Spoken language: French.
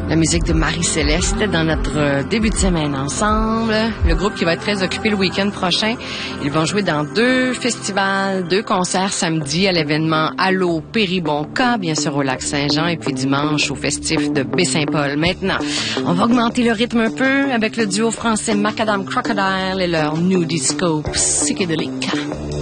La musique de Marie-Céleste dans notre début de semaine ensemble. Le groupe qui va être très occupé le week-end prochain. Ils vont jouer dans 2 festivals, 2 concerts samedi à l'événement Allô Péribonca, bien sûr au Lac-Saint-Jean, et puis dimanche au festif de Baie-Saint-Paul. Maintenant, on va augmenter le rythme un peu avec le duo français Macadam Crocodile et leur New Disco psychédélique.